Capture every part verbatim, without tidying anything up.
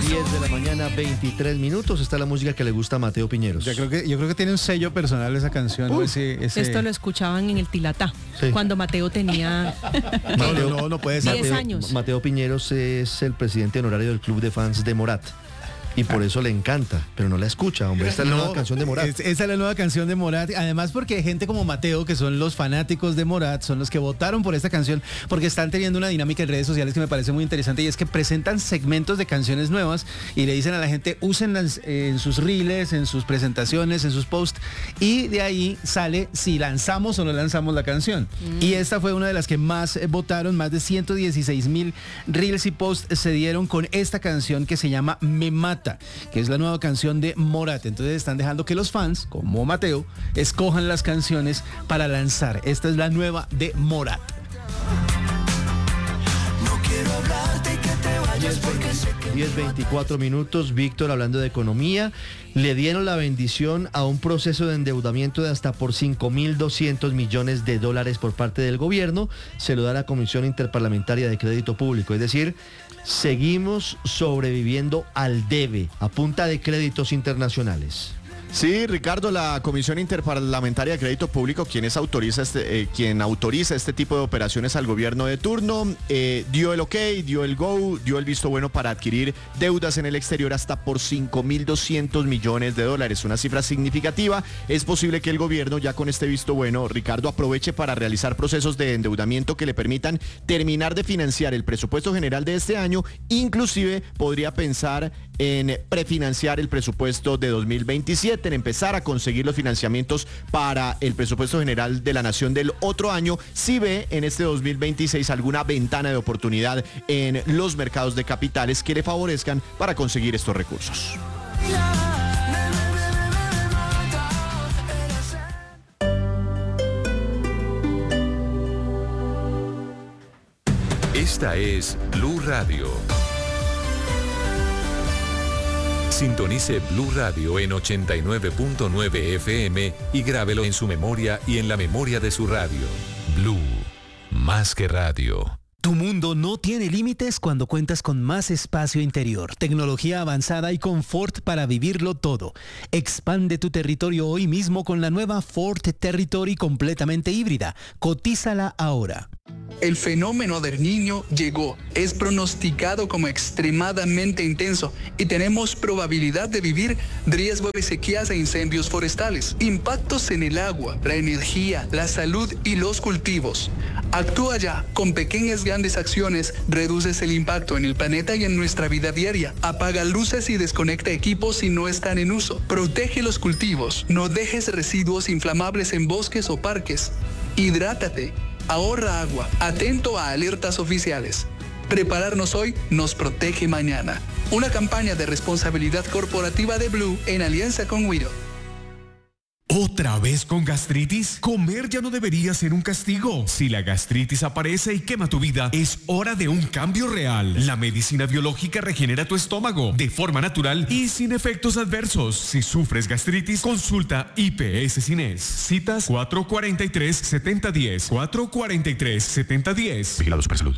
diez de la mañana, veintitrés minutos. Está la música que le gusta a Mateo Piñeros. Yo creo que, yo creo que tiene un sello personal esa canción. Uh, ese, ese... Esto lo escuchaban en el Tilatá, Sí. cuando Mateo tenía No, no, no, no puede ser. diez Mateo, años. Mateo Piñeros es el presidente honorario del club de fans de Morat. Y por eso le encanta, pero no la escucha, hombre. Esta es la No, nueva canción de Morat. es- esa es la nueva canción de Morat. Además porque hay gente como Mateo, que son los fanáticos de Morat, son los que votaron por esta canción, porque están teniendo una dinámica en redes sociales que me parece muy interesante, y es que presentan segmentos de canciones nuevas y le dicen a la gente, úsenlas eh, en sus reels, en sus presentaciones, en sus posts, y de ahí sale si lanzamos o no lanzamos la canción. Y esta fue una de las que más eh, votaron, más de ciento dieciséis mil reels y posts se dieron con esta canción que se llama Me Mata, que es la nueva canción de Morat. Entonces están dejando que los fans, como Mateo, escojan las canciones para lanzar. Esta es la nueva de Morat. No quiero hablarte y que te vayas porque sé que diez veinticuatro minutos, Víctor, hablando de economía, le dieron la bendición a un proceso de endeudamiento de hasta por cinco mil doscientos millones de dólares por parte del gobierno. Se lo da la Comisión Interparlamentaria de Crédito Público, es decir, seguimos sobreviviendo al debe a punta de créditos internacionales. Sí, Ricardo, la Comisión Interparlamentaria de Crédito Público, quien, es autoriza este, eh, quien autoriza este tipo de operaciones al gobierno de turno, eh, dio el ok, dio el go, dio el visto bueno para adquirir deudas en el exterior hasta por cinco mil doscientos millones de dólares, una cifra significativa. Es posible que el gobierno, ya con este visto bueno, Ricardo, aproveche para realizar procesos de endeudamiento que le permitan terminar de financiar el presupuesto general de este año. Inclusive podría pensar en prefinanciar el presupuesto de dos mil veintisiete, en empezar a conseguir los financiamientos para el presupuesto general de la nación del otro año, si ve en este dos mil veintiséis alguna ventana de oportunidad en los mercados de capitales que le favorezcan para conseguir estos recursos. Esta es Blue Radio. Sintonice Blue Radio en ochenta y nueve punto nueve F M y grábelo en su memoria y en la memoria de su radio. Blue, más que radio. Tu mundo no tiene límites cuando cuentas con más espacio interior, tecnología avanzada y confort para vivirlo todo. Expande tu territorio hoy mismo con la nueva Ford Territory completamente híbrida. Cotízala ahora. El fenómeno del Niño llegó, es pronosticado como extremadamente intenso y tenemos probabilidad de vivir riesgo de sequías e incendios forestales, impactos en el agua, la energía, la salud y los cultivos. Actúa ya, con pequeñas grandes acciones reduces el impacto en el planeta y en nuestra vida diaria. Apaga luces y desconecta equipos si no están en uso. Protege los cultivos, no dejes residuos inflamables en bosques o parques. Hidrátate. Ahorra agua, atento a alertas oficiales. Prepararnos hoy nos protege mañana. Una campaña de responsabilidad corporativa de Blue en alianza con Wido. ¿Otra vez con gastritis? Comer ya no debería ser un castigo. Si la gastritis aparece y quema tu vida, es hora de un cambio real. La medicina biológica regenera tu estómago de forma natural y sin efectos adversos. Si sufres gastritis, consulta I P S Cines. Citas cuatro cuatro tres, siete cero uno cero. cuatro cuatro tres, siete cero uno cero. Vigilado Supersalud.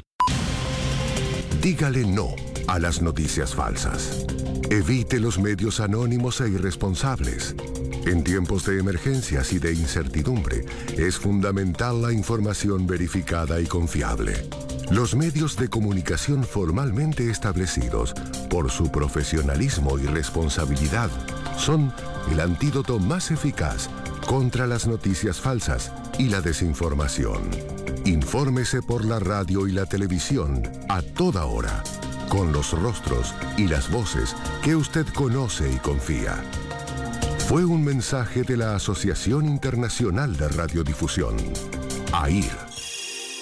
Dígale no a las noticias falsas. Evite los medios anónimos e irresponsables. En tiempos de emergencias y de incertidumbre, es fundamental la información verificada y confiable. Los medios de comunicación formalmente establecidos, por su profesionalismo y responsabilidad, son el antídoto más eficaz contra las noticias falsas y la desinformación. Infórmese por la radio y la televisión a toda hora, con los rostros y las voces que usted conoce y confía. Fue un mensaje de la Asociación Internacional de Radiodifusión, A I R.